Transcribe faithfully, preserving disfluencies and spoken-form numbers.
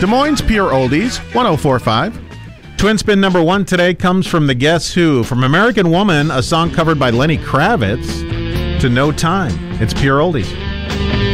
Des Moines Pure Oldies, one oh four point five. Twin spin number one today comes from the Guess Who. From American Woman, a song covered by Lenny Kravitz, to No Time. It's Pure Oldies.